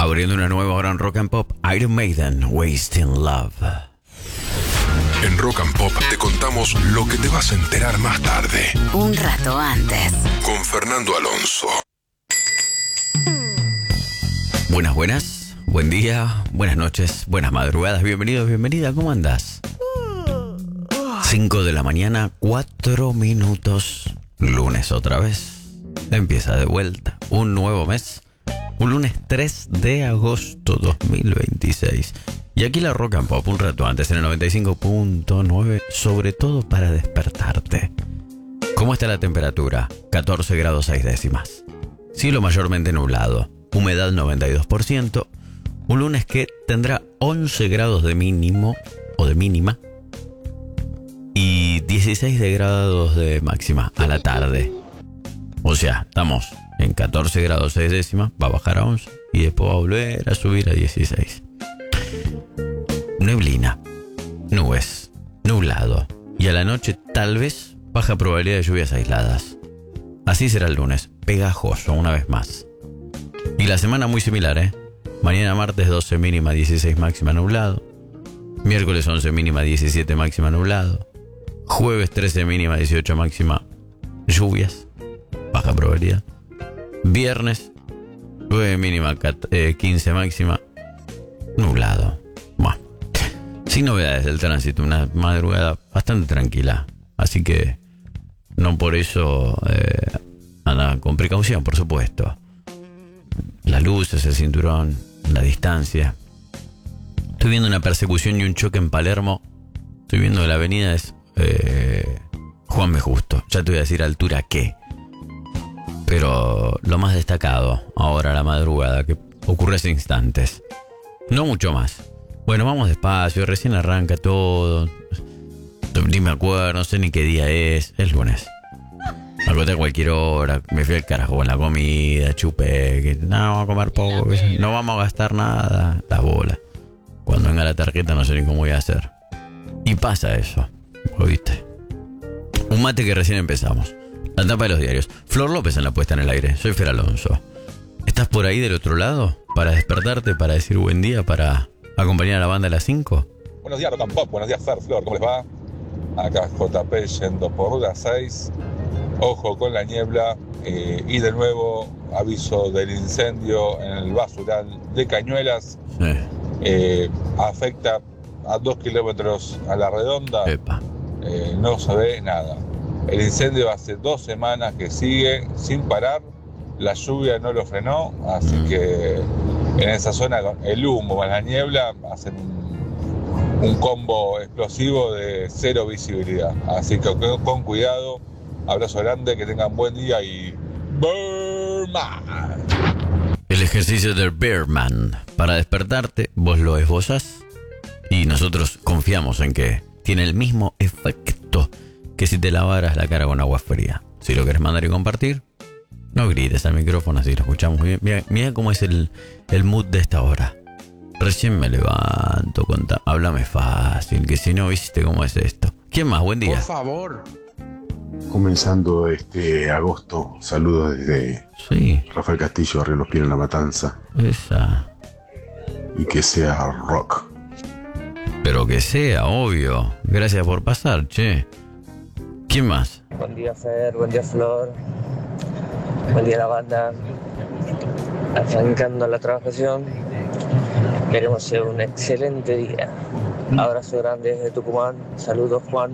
Abriendo una nueva hora en Rock and Pop, Iron Maiden, Wasting Love. En Rock and Pop te contamos lo que te vas a enterar más tarde. Un rato antes. Con Fernando Alonso. Buenas, buen día, buenas noches, buenas madrugadas, bienvenidos, bienvenida, ¿cómo andás? 5 de la mañana, 4 minutos, lunes otra vez. Empieza de vuelta, un nuevo mes, un lunes 3 de agosto 2026. Y aquí la Rock and Pop, un rato antes, en el 95.9, sobre todo para despertarte. ¿Cómo está la temperatura? 14 grados 6 décimas. Cielo mayormente nublado, humedad 92%. Un lunes que tendrá 11 grados de mínimo o de mínima y 16 de grados de máxima a la tarde. O sea, estamos en 14 grados 6 décimas, va a bajar a 11 y después va a volver a subir a 16. Neblina, nubes, nublado y a la noche tal vez baja probabilidad de lluvias aisladas. Así será el lunes, pegajoso una vez más. Y la semana muy similar, ¿eh? Mañana martes 12 mínima, 16 máxima nublado. Miércoles 11 mínima, 17 máxima nublado. Jueves 13 mínima, 18 máxima lluvias, baja probabilidad. Viernes 9 mínima, 15 máxima nublado. Bueno, sin novedades del tránsito, una madrugada bastante tranquila. Así que no por eso anda con precaución, por supuesto. Las luces, el cinturón, la distancia. Estoy viendo una persecución y un choque en Palermo. Estoy viendo que la avenida es Juan B. Justo. Ya te voy a decir altura qué. Pero lo más destacado ahora a la madrugada, que ocurre hace instantes. No mucho más. Bueno, vamos despacio, recién arranca todo. Ni me acuerdo, no sé ni qué día es. Es lunes. Me acosté a cualquier hora, me fui al carajo con la comida, chupé, que no, vamos a comer poco, no vamos a gastar nada, las bolas. Cuando venga la tarjeta no sé ni cómo voy a hacer. Y pasa eso, ¿oíste? Un mate que recién empezamos. La tapa de los diarios. Flor López en la puesta en el aire, soy Fer Alonso. ¿Estás por ahí del otro lado? Para despertarte, para decir buen día, para acompañar a la banda a las 5. Buenos días, Rock and Pop, buenos días, Fer, Flor, ¿cómo les va? Acá JP yendo por Ruta 6. Ojo con la niebla y de nuevo aviso del incendio en el basural de Cañuelas. Afecta a 2 kilómetros a la redonda. No se ve nada. El incendio hace 2 semanas que sigue sin parar. La lluvia no lo frenó, así que en esa zona el humo con la niebla hacen un combo explosivo de 0 visibilidad. Así que con cuidado. Abrazo grande, que tengan buen día y Birdman. El ejercicio del Birdman. Para despertarte, vos lo esbozás y nosotros confiamos en que tiene el mismo efecto que si te lavaras la cara con agua fría. Si lo querés mandar y compartir, no grites al micrófono, así lo escuchamos bien. Mira cómo es el mood de esta hora. Recién me levanto, háblame fácil, que si no, viste cómo es esto. ¿Quién más? Buen día. Por favor. Comenzando agosto, saludos desde Rafael Castillo, Río Los Pinos, La Matanza. Esa. Y que sea rock. Pero que sea, obvio. Gracias por pasar, che. ¿Quién más? Buen día, Fer, buen día, Flor. Buen día, la banda. Arrancando la trabajación. Queremos hacer un excelente día. Abrazo grande desde Tucumán. Saludos, Juan.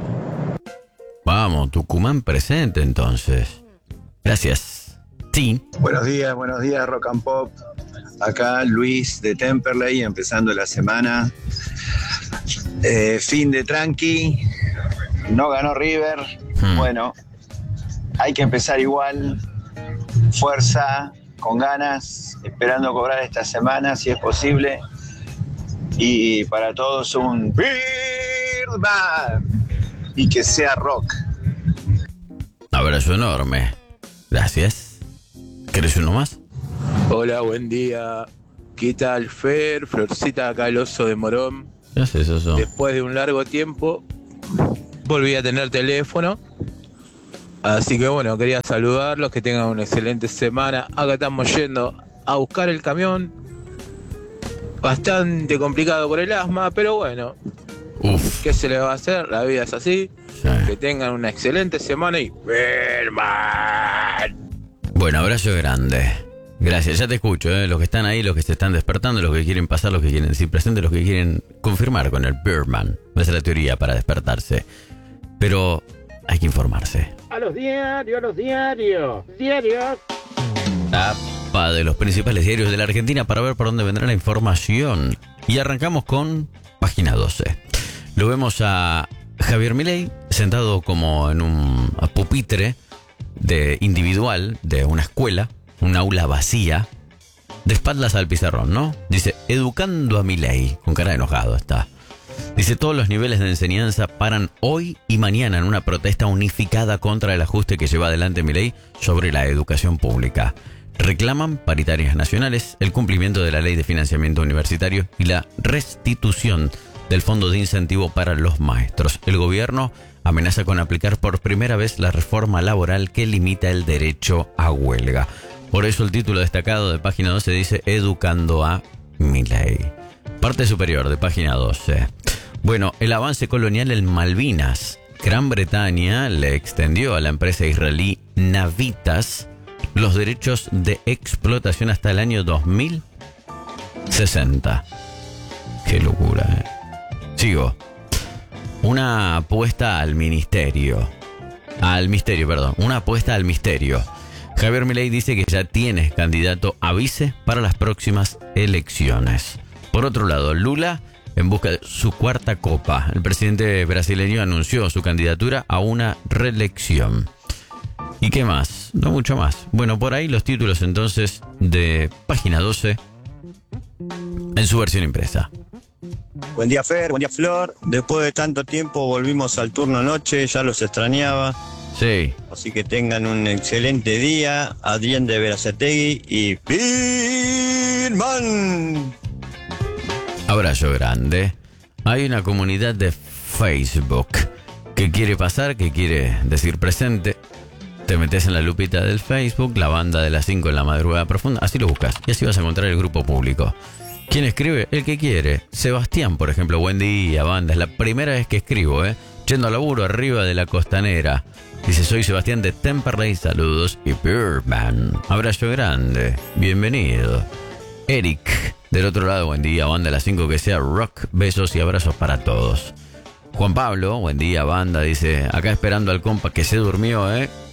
Vamos, Tucumán presente entonces. Gracias. Sí. Buenos días, Rock and Pop. Acá Luis de Temperley, empezando la semana. Fin de tranqui. No ganó River. Bueno, hay que empezar igual. Fuerza, con ganas, esperando cobrar esta semana, si es posible. Y para todos un Birdman. Y que sea rock. Abrazo enorme. Gracias. ¿Querés uno más? Hola, buen día. ¿Qué tal, Fer? Florcita, acá el oso de Morón. ¿Qué haces, oso? Después de un largo tiempo, volví a tener teléfono. Así que bueno, quería saludarlos, que tengan una excelente semana. Acá estamos yendo a buscar el camión bastante complicado por el asma, pero bueno. ¿Qué se le va a hacer? La vida es así. Sí. Que tengan una excelente semana y... Bueno, abrazo grande. Gracias, ya te escucho, los que están ahí, los que se están despertando, los que quieren pasar, los que quieren decir presente, los que quieren confirmar con el Birdman. Esa es la teoría para despertarse. Pero hay que informarse. A los diarios. Tapa de los principales diarios de la Argentina para ver por dónde vendrá la información. Y arrancamos con página 12. Lo vemos a Javier Milei sentado como en un pupitre individual de una escuela, un aula vacía, de espaldas al pizarrón, ¿no? Dice, educando a Milei, con cara de enojado está. Dice, todos los niveles de enseñanza paran hoy y mañana en una protesta unificada contra el ajuste que lleva adelante Milei sobre la educación pública. Reclaman paritarias nacionales, el cumplimiento de la ley de financiamiento universitario y la restitución del fondo de incentivo para los maestros. El gobierno amenaza con aplicar por primera vez la reforma laboral que limita el derecho a huelga. Por eso el título destacado de página 12 dice Educando a Milei. Parte superior de página 12. Bueno, el avance colonial en Malvinas. Gran Bretaña le extendió a la empresa israelí Navitas los derechos de explotación hasta el año 2060. Qué locura, ¿eh? Sigo. Una apuesta al misterio. Una apuesta al misterio. Javier Milei dice que ya tiene candidato a vice para las próximas elecciones. Por otro lado, Lula en busca de su cuarta copa. El presidente brasileño anunció su candidatura a una reelección. ¿Y qué más? No mucho más. Bueno, por ahí los títulos entonces de página 12 en su versión impresa. Buen día, Fer, buen día, Flor. Después de tanto tiempo volvimos al turno noche, ya los extrañaba. Sí. Así que tengan un excelente día. Adrián de Verazategui y Birdman. Abrazo grande. Hay una comunidad de Facebook que quiere pasar, que quiere decir presente. Te metes en la lupita del Facebook, la banda de las 5 en la madrugada profunda, así lo buscas y así vas a encontrar el grupo público. ¿Quién escribe? El que quiere. Sebastián, por ejemplo, buen día, banda. Es la primera vez que escribo, yendo al laburo arriba de la costanera. Dice, soy Sebastián de Temperley, saludos y Birdman. Abrazo grande, bienvenido. Eric, del otro lado, buen día, banda de las 5, que sea rock, besos y abrazos para todos. Juan Pablo, buen día, banda, dice, acá esperando al compa que se durmió,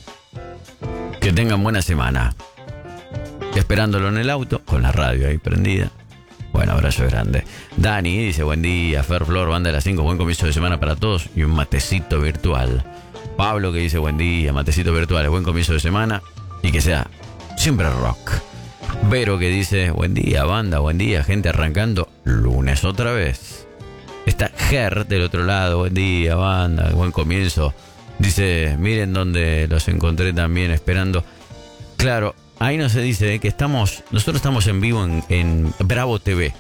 que tengan buena semana. Esperándolo en el auto, con la radio ahí prendida. Bueno, abrazo grande. Dani dice, buen día, Fer, Flor, banda de las 5, buen comienzo de semana para todos y un matecito virtual. Pablo que dice, buen día, matecito virtual, buen comienzo de semana y que sea siempre rock. Vero que dice, buen día, banda, buen día, gente arrancando lunes otra vez. Está Ger del otro lado, buen día, banda, buen comienzo. Dice, miren dónde los encontré también esperando. Claro, ahí no se dice que nosotros estamos en vivo en Bravo TV.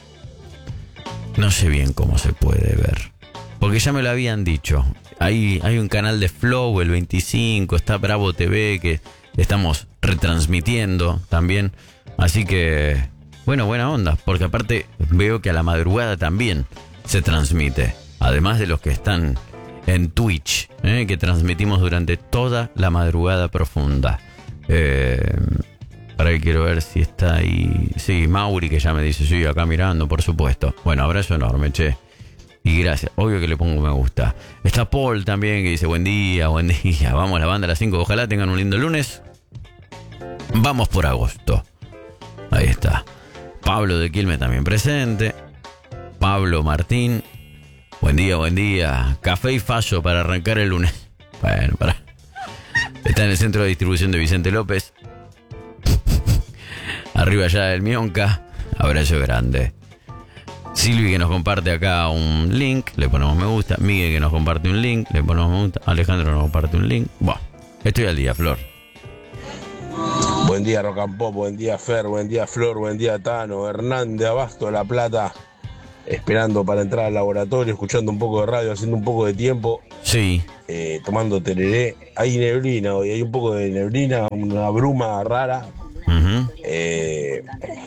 No sé bien cómo se puede ver, porque ya me lo habían dicho. Hay un canal de Flow, el 25, está Bravo TV, que estamos retransmitiendo también. Así que, bueno, buena onda, porque aparte veo que a la madrugada también se transmite. Además de los que están en Twitch, que transmitimos durante toda la madrugada profunda. Para que quiero ver si está ahí. Sí, Mauri que ya me dice, sí, acá mirando, por supuesto. Bueno, abrazo enorme, che. Y gracias, obvio que le pongo me gusta. Está Paul también que dice, buen día. Vamos, la banda a las 5, ojalá tengan un lindo lunes. Vamos por agosto. Ahí está. Pablo de Quilmes también presente. Pablo Martín. Buen día. Café y fallo para arrancar el lunes. Bueno, para. Está en el centro de distribución de Vicente López. Arriba allá del Mionca. Abrazo grande. Silvi que nos comparte acá un link, le ponemos me gusta. Miguel que nos comparte un link, le ponemos me gusta. Alejandro nos comparte un link. Bueno, estoy al día, Flor. Buen día, Rock and Pop, buen día, Fer, buen día, Flor, buen día, Tano, Hernán de Abasto de La Plata, esperando para entrar al laboratorio, escuchando un poco de radio, haciendo un poco de tiempo. Sí. Tomando tereré. Hay neblina hoy, hay un poco de neblina, una bruma rara.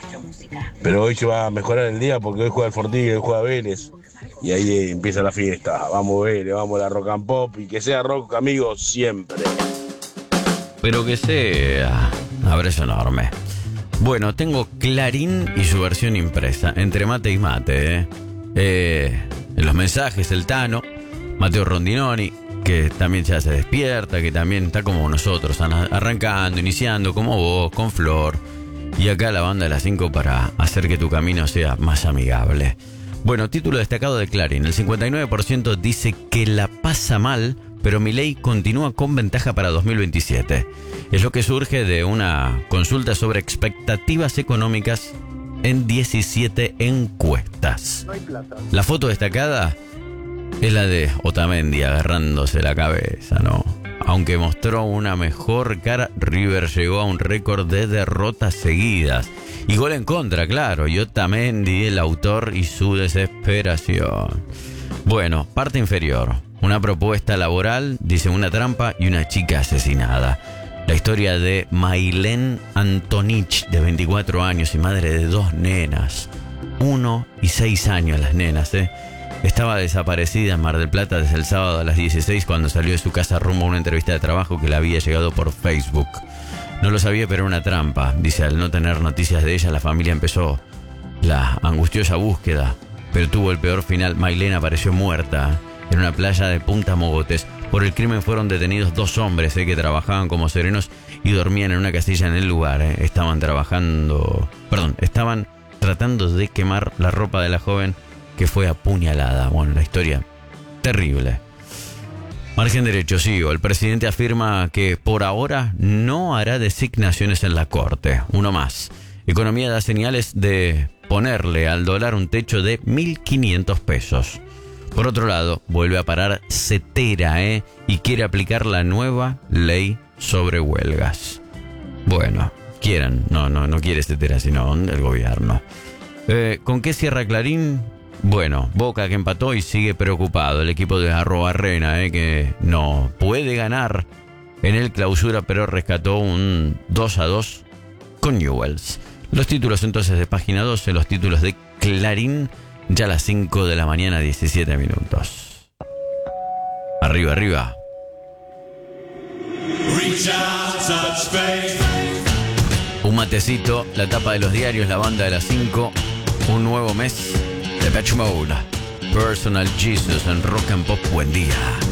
Pero hoy se va a mejorar el día porque hoy juega el Fortín y hoy juega Vélez. Y ahí empieza la fiesta. Vamos Vélez, vamos a la Rock and Pop. Y que sea rock, amigos, siempre. Pero que sea. Abrazo enorme. Bueno, tengo Clarín y su versión impresa. Entre mate y mate, en los mensajes, el Tano, Mateo Rondinoni, que también ya se despierta, que también está como nosotros, arrancando, iniciando, como vos, con Flor. Y acá la banda de las 5 para hacer que tu camino sea más amigable. Bueno, título destacado de Clarín. El 59% dice que la pasa mal, pero Milei continúa con ventaja para 2027. Es lo que surge de una consulta sobre expectativas económicas en 17 encuestas. La foto destacada es la de Otamendi agarrándose la cabeza, ¿no? Aunque mostró una mejor cara, River llegó a un récord de derrotas seguidas. Y gol en contra, claro. Y Otamendi, el autor, y su desesperación. Bueno, parte inferior. Una propuesta laboral, dice una trampa y una chica asesinada. La historia de Mailén Antonich, de 24 años y madre de 2 nenas. 1 y 6 años las nenas, Estaba desaparecida en Mar del Plata desde el sábado a las 16 cuando salió de su casa rumbo a una entrevista de trabajo que le había llegado por Facebook. No lo sabía, pero era una trampa. Dice, al no tener noticias de ella, la familia empezó la angustiosa búsqueda, pero tuvo el peor final. Mailén apareció muerta en una playa de Punta Mogotes. Por el crimen fueron detenidos 2 hombres que trabajaban como serenos y dormían en una casilla en el lugar. Estaban tratando de quemar la ropa de la joven que fue apuñalada. Bueno, la historia terrible. Margen derecho, sigo. El presidente afirma que por ahora no hará designaciones en la corte. Uno más. Economía da señales de ponerle al dólar un techo de 1.500 pesos. Por otro lado, vuelve a parar Cetera, y quiere aplicar la nueva ley sobre huelgas. Bueno, no quiere Cetera, sino el gobierno. ¿Con qué cierra Clarín? Bueno, Boca que empató y sigue preocupado. El equipo de Arrobarrena, que no puede ganar en el Clausura, pero rescató un 2-2 con Newell's. Los títulos entonces de página 12, los títulos de Clarín, ya a las 5 de la mañana, 17 minutos. Arriba, arriba. Un matecito, la tapa de los diarios, la banda de las 5, un nuevo mes. Depeche Mode, Personal Jesus en Rock and Pop. Buen día.